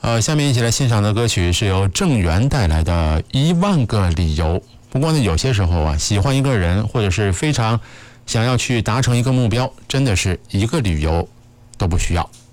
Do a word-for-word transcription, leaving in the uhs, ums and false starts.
呃，下面一起来欣赏的歌曲是由郑源带来的《一万个理由》。不过呢，有些时候啊，喜欢一个人或者是非常想要去达成一个目标，真的是一个理由都不需要。